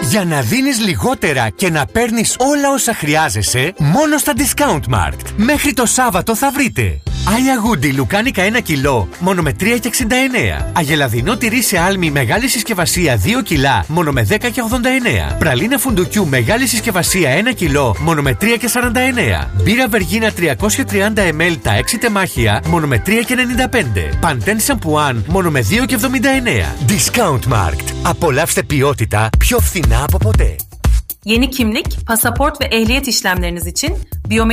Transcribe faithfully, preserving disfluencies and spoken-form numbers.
Για να δίνεις λιγότερα και να παίρνεις όλα όσα χρειάζεσαι, μόνο στα Discount Markt. Μέχρι το Σάββατο θα βρείτε Άγια Γούντι λουκάνικα ένα κιλό, μόνο με τρία και εξήντα εννέα. Αγελαδινό τυρί σε άλμη μεγάλη συσκευασία δύο κιλά, μόνο με δέκα και ογδόντα εννέα. Πραλίνα φουντουκιού μεγάλη συσκευασία ένα κιλό, μόνο με τρία και σαράντα εννέα. Μπύρα Βεργίνα τριακόσια τριάντα μιλιλίτρα τα έξι τεμάχια, μόνο με τρία και ενενήντα πέντε. Παντέν Σαμπουάν, μόνο με δύο και εβδομήντα εννέα. Discount Markt. Απολαύστε ποιότητα πιο φθηνά από ποτέ. Yeni kimlik, pasaport ve ehliyet işlemleriniz için biyometrik